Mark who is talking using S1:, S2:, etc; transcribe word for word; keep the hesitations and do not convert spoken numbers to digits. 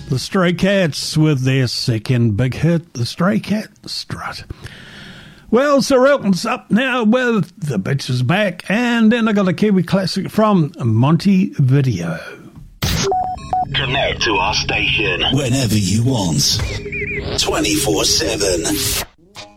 S1: The Stray Cats with their second big hit, The Stray Cat Strut. Well, Sir Elton's up now with The Bitch Is Back, and then I got a Kiwi classic from Montevideo.
S2: Connect to our station whenever you want. twenty-four seven.